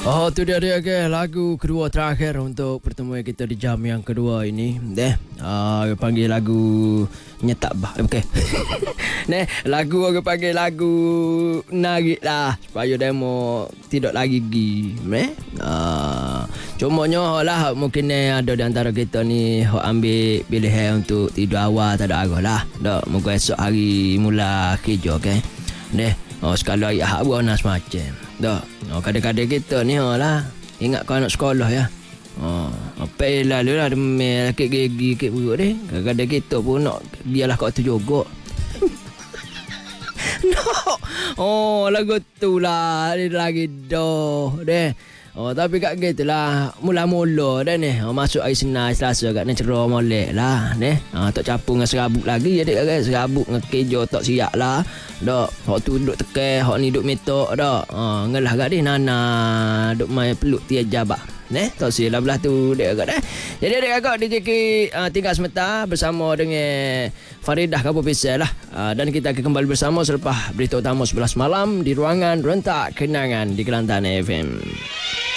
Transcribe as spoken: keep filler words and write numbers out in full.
Oh, tu dia dia ke lagu kedua terakhir untuk pertemuan kita di jam yang kedua ini. Deh, uh, panggil lagu nyetak bah. Okey. Neh, lagu aku panggil lagu narik lah supaya demo tidak lagi gi. Meh. Uh, cumanya lah mungkin eh, ada di antara kita ni hok ambil pilihan untuk tidur awal tak ada arah lah. Dak, moga esok hari mula kerja okey. Neh, oh sekali hari hak buana semacam. Dah, oh, kadang-kadang kita ni oh, lah ingat kau anak sekolah ya. Oh, apa lalu lah demel kek gigi kek buruk deh. Kadang-kadang kita pun nak biarlah kau tu juga. No. Oh, lagu tu lah dia lagi dah deh. Oh, tapi kat gitu lah mula-mula dah ni. Oh, masuk hari Senin Selasa kat ni cerah molek lah ni. Ah, tak capung dengan serabut lagi jadi kan serabut dengan kejo tak siap lah. Dak, hok tu duduk tekan, hok ni duduk metok dak. Ah, ngelah kat dia nana duk main peluk tiap jabak. Neh, tak silah belah tu dek agak dah. Jadi adik kakak D J K uh, tinggal sementara bersama dengan Faridah Kabu Pisah lah. Uh, dan kita akan kembali bersama selepas berita utama sebelas malam di ruangan Rentak Kenangan di Kelantan F M.